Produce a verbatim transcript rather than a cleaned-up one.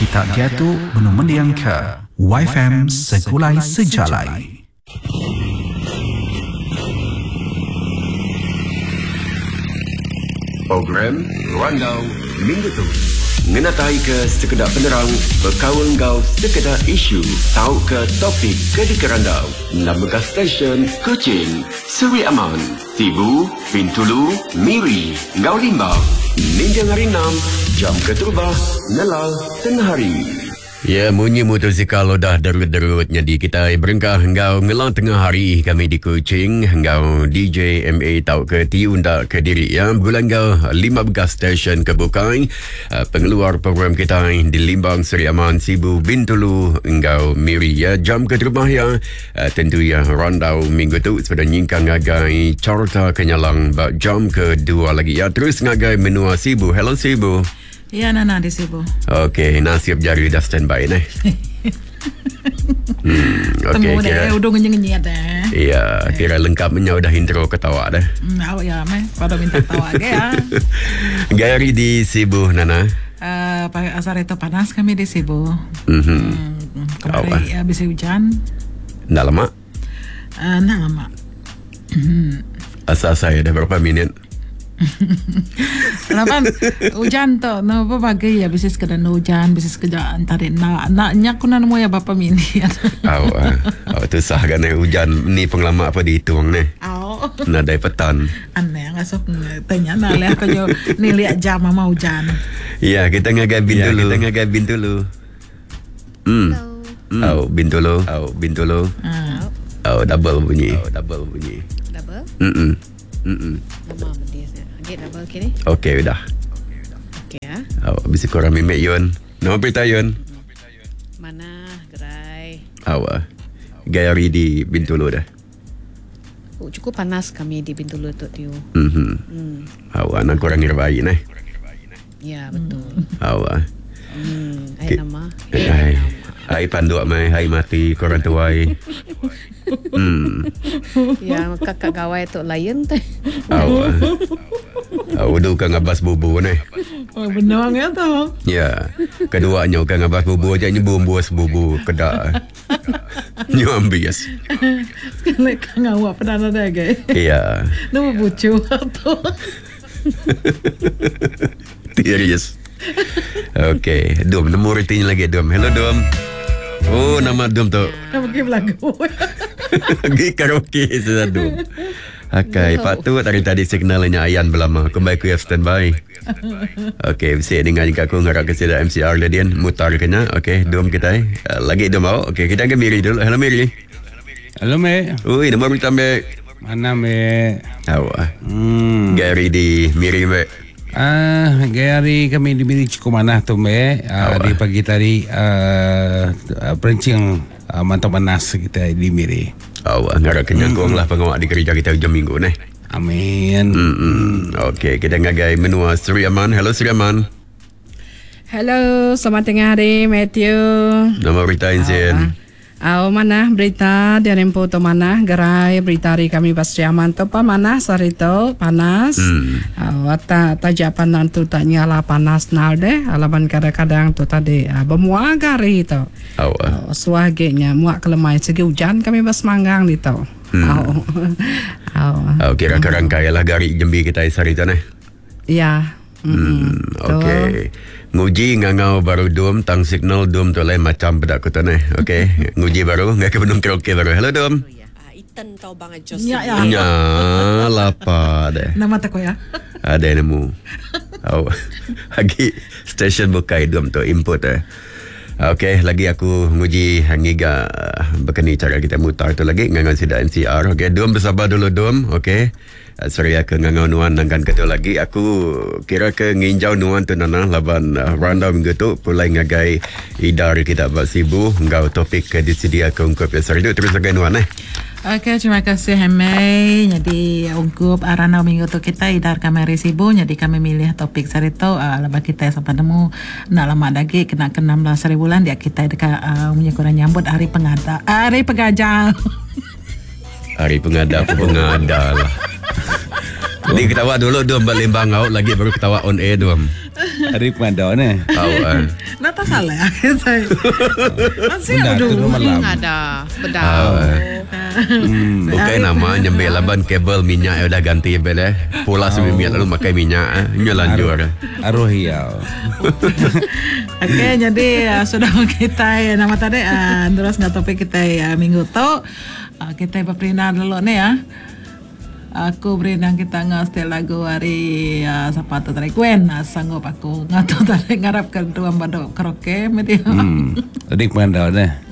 kita jatuh menumon yang ke Y F M Sekulai Sejalai. Program Rundown Minggu tu ngenatai ke sekedar penerang berkawan kau sekedar isu tahu ke topik ke di kerandau nama stesen Kuching Seri Aman Sibu Bintulu Miri Ngau Limbang Ninjang Hari enam jam keturubah Nelal Tengah Hari. Ya, bunyi motosikal dah derut-derut. Jadi kita berengkah engkau ngelang tengah hari kami di Kuching. Engkau D J M A tahu ke tiun tak ke diri ya. Bulan kau lima belas stesen kebukai. Uh, pengeluar program kita di Limbang, Seri Aman, Sibu, Bintulu, engkau Miri ya. Jam ke rumah ya. Uh, tentu ya randau minggu tu sepeda nyingkang ngagai carta kenyalang bak jam kedua lagi ya. Terus ngagai menua Sibu. Hello Sibu. Ya, Nana di Sibu. Okey, nasib jari dah standby ni. hmm, okey, kira. Udah ngenyi-ngenyi ada. Iya, kira lengkapnya udah intro ketawa dah. Hmm, awak ya, meh. Pada minta tawa ke ya. Gari di Sibu, Nana. Uh, Pak Asar itu panas kami di Sibu. Mhm. Hmm, kemarin oh, habis hujan. Nggak lama? Uh, nggak lama. Asal saya dah berapa minit? Kenapa hujan tu? Kenapa pagi ya bisa sekedar hujan, bisa sekedar antarin nak naknya aku nak mau ya bapa mini. Awak, awak tu sah kan hujan ni pengalaman apa dihitung ni? Awak. Nadai petan. Aneh ngasuk tanya nak lihat kau ni lihat jam mama hujan. Iya, kita ngagai bin dulu. Kita ngagai bin dulu. Hmm. Oh, bin dulu. Oh, bin dulu. Oh, double bunyi. Oh, double bunyi. Double? Mm-mm. Mm-mm. Mama dia get double okay ni. Okey dah. Okey ah. Oh, bisa korang mimek Yun. Nama berita Yun. Mana gerai. Awak. Gayari di Bintulu dah. Oh, cukup panas kami di Bintulu tu tiu. Mhm. Hmm. Awak nak korang irbai nah. Ya, betul. Awak. Hmm, ai nama. Hai. Hai pandu mai, hai mati korang tuai. Hmm. Yang kakak gawai tu layan teh. Awak. Awak du kang abas bubu ni. Oh, benar ya tu. Ya. Keduanya kang abas bubu aja nyebu buas bubu kedak. Nyu ambias. Sekali kang awak pernah ada ke? Ya. Nama bucu tu. Serius. Okey, Dom, nombor retinya lagi Dom. Hello Dom. Oh, nama Dom tu. Nama pergi lagu. Pergi karaoke sudah Dom. Okay, patut tadi tadi signalnya Ayan belama. Kembali ke standby. Okey, bisa dengan aku ngarak ke sini M C R ladian mutar kena. Okey, Dom kita. Uh, lagi Dom mau. Okey, kita ke Miri dulu. Hello Miri. Hello Me. Ui, nombor tambah. Mana Me? Awak. Hmm. Gary di Miri Me. Ah, Gary kami di Miri cukup mana tu Me? Uh, di pagi tadi uh, perencing uh, mantap panas kita di Miri. Awak ngarak kenyangkong lah pengawak di kerja kita hujung minggu ni. Amin. Hmm. Okey, kita ngagai menua Seri Aman. Hello Seri Aman. Hello, selamat tengah hari Matthew. Nama berita Insin. Aw mana berita di rempo to mana gerai berita hari kami pasti aman to pa mana sarito panas. Hmm. Aw ta tajapan nantu tak nyala panas nal deh alaban kadang-kadang tu tadi uh, bemua gari to. Awak. Suagenya muak kelemai segi hujan kami bas manggang di to. Aw. Aw. Aw kira kerangkai lah gari jembi kita sarita ni. Ya. Hmm. Okey. Nguji ngangau baru Dom tang signal Dom tu lain macam bedak kota ni. Okey, nguji baru ngak ke benung karaoke baru. Hello Dom. Itan tau bang Jos. Ya ya. Ya, lapa deh. Nama tak kau ya? Ada nemu. Oh, lagi stesen bukai Dom tu input eh. Okey, lagi aku nguji hangiga bekeni cara kita mutar tu lagi ngangan sida N C R. Okey, Dom bersabar dulu Dom. Okey. Sorry aku ngangau nuan nangkan ketu lagi. Aku kira ke nginjau nuan tu nana laban uh, rundown minggu tu pulai ngagai idar kita buat Sibu. Ngau topik ke disedia ke ungkup ya sorry tu terus ngagai nuan eh. Okey, terima kasih Hemei. Jadi ungkup arana minggu tu kita idar kami Sibu. Jadi kami milih topik hari tu uh, lepas kita sampai nemu nak lama lagi kena ke enam belas hari bulan dia kita dekat uh, punya kurang nyambut hari pengada hari pengajal. Hari pengada apa pengada lah. Dia ketawa dulu Dum berlimbang out lagi baru ketawa on air Dum. Hari pandau ni. Tahu kan. Nak tak salah saya. Masih Benda ada. tu dulu. malam. Ada Bedau. Ah. Hmm. Bukan nama nyambil laban kabel minyak yang dah ganti bel eh. Pula sebelum minyak lalu makai minyak eh. Ini lanjut eh. Aruh hiau. Okey, jadi uh, sudah kita uh, nama tadi uh, terus nggak topik kita uh, minggu tu uh, kita berperindah dulu ni ya. Aku berindang kita ngasih lagu hari uh, sepatu tarik Gwen uh, sanggup aku ngatu tarik ngarap kedua badok karaoke media. Hmm. Adik pandau ni.